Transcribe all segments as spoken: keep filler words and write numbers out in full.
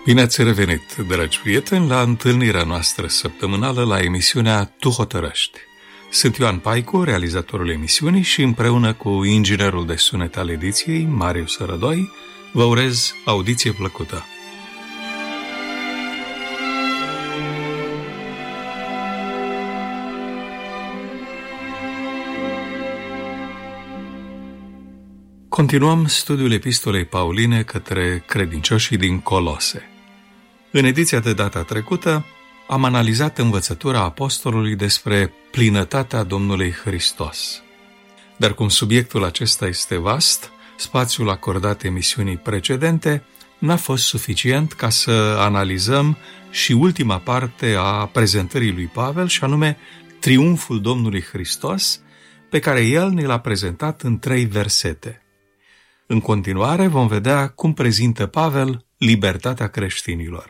Bine ați revenit, dragi prieteni, la întâlnirea noastră săptămânală la emisiunea Tu hotărăști. Sunt Ioan Paicu, realizatorul emisiunii, și împreună cu inginerul de sunet al ediției, Marius Rădoi, vă urez audiție plăcută. Continuăm studiul epistolei Pauline către credincioșii din Colose. În ediția de data trecută am analizat învățătura apostolului despre plinătatea Domnului Hristos. Dar cum subiectul acesta este vast, spațiul acordat emisiunii precedente n-a fost suficient ca să analizăm și ultima parte a prezentării lui Pavel, și anume triumful Domnului Hristos, pe care el ne l-a prezentat în trei versete. În continuare vom vedea cum prezintă Pavel libertatea creștinilor.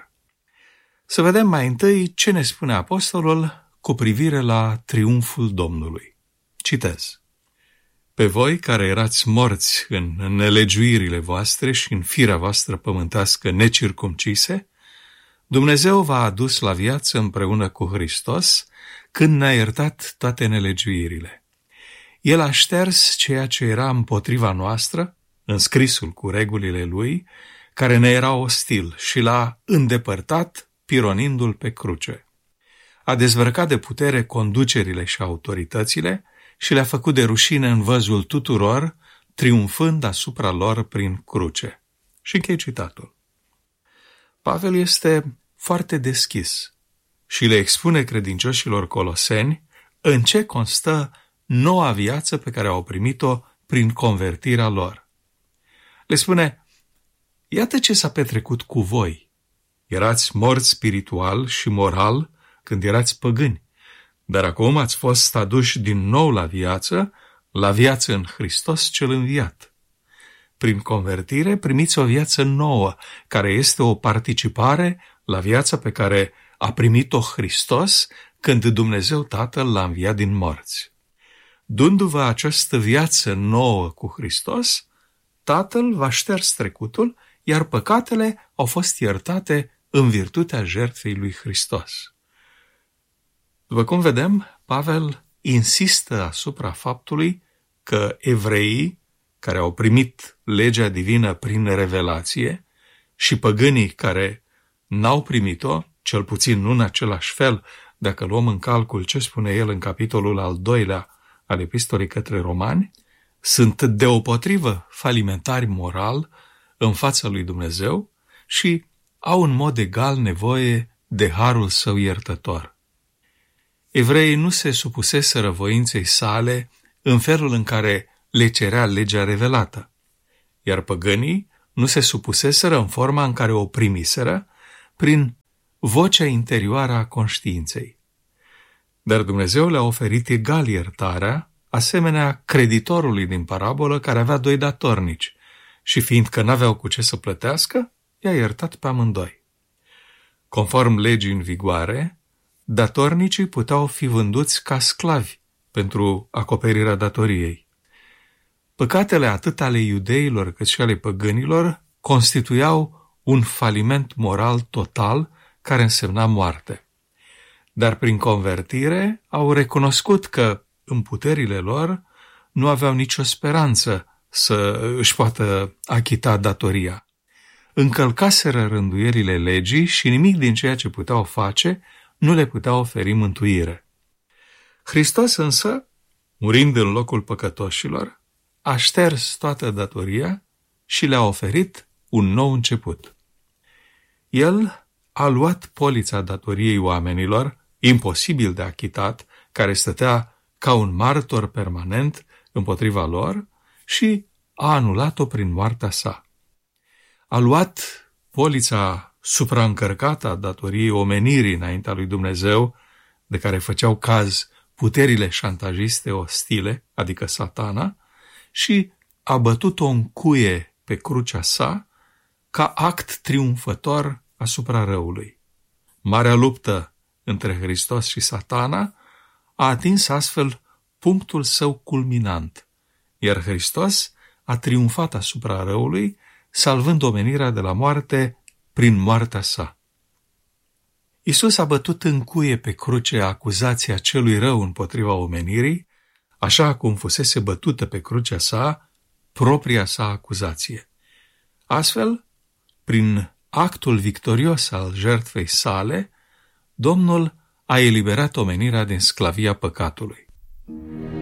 Să vedem mai întâi ce ne spune apostolul cu privire la triumful Domnului. Citez. Pe voi care erați morți în nelegiuirile voastre și în firea voastră pământească necircumcise, Dumnezeu v-a adus la viață împreună cu Hristos când ne-a iertat toate nelegiuirile. El a șters ceea ce era împotriva noastră, înscrisul cu regulile lui, care ne era ostil, și l-a îndepărtat, pironindu-l pe cruce. A dezbrăcat de putere conducerile și autoritățile și le-a făcut de rușine în văzul tuturor, triumfând asupra lor prin cruce. Și închei citatul. Pavel este foarte deschis și le expune credincioșilor coloseni în ce constă noua viață pe care au primit-o prin convertirea lor. Le spune, iată ce s-a petrecut cu voi. Erați morți spiritual și moral când erați păgâni, dar acum ați fost aduși din nou la viață, la viață în Hristos cel înviat. Prin convertire primiți o viață nouă, care este o participare la viața pe care a primit-o Hristos când Dumnezeu Tatăl l-a înviat din morți. Dându-vă această viață nouă cu Hristos, Tatăl va șters trecutul, iar păcatele au fost iertate în virtutea jertfei lui Hristos. După cum vedem, Pavel insistă asupra faptului că evreii, care au primit legea divină prin revelație, și păgânii care n-au primit-o, cel puțin nu în același fel, dacă luăm în calcul ce spune el în capitolul al doilea al epistolei către Romani, sunt deopotrivă falimentari moral în fața lui Dumnezeu și au în mod egal nevoie de harul său iertător. Evreii nu se supuseseră voinței sale în felul în care le cerea legea revelată, iar păgânii nu se supuseseră în forma în care o primiseră prin vocea interioară a conștiinței. Dar Dumnezeu le-a oferit egal iertarea, asemenea creditorului din parabolă care avea doi datornici și fiindcă n-aveau cu ce să plătească, i-a iertat pe amândoi. Conform legii în vigoare, datornicii puteau fi vânduți ca sclavi pentru acoperirea datoriei. Păcatele atât ale iudeilor cât și ale păgânilor constituiau un faliment moral total care însemna moarte. Dar prin convertire au recunoscut că în puterile lor nu aveau nicio speranță să își poată achita datoria. Încălcaseră rânduielile legii și nimic din ceea ce puteau face nu le putea oferi mântuire. Hristos însă, murind în locul păcătoșilor, a șters toată datoria și le-a oferit un nou început. El a luat polița datoriei oamenilor, imposibil de achitat, care stătea ca un martor permanent împotriva lor, și a anulat-o prin moartea sa. A luat polița supraîncărcată a datoriei omenirii înaintea lui Dumnezeu, de care făceau caz puterile șantajiste ostile, adică Satana, și a bătut-o în cuie pe crucea sa ca act triumfător asupra răului. Marea luptă între Hristos și Satana a atins astfel punctul său culminant, iar Hristos a triumfat asupra răului, salvând omenirea de la moarte prin moartea sa. Iisus a bătut în cuie pe cruce acuzația celui rău împotriva omenirii, așa cum fusese bătută pe crucea sa propria sa acuzație. Astfel, prin actul victorios al jertfei sale, Domnul a eliberat omenirea din sclavia păcatului.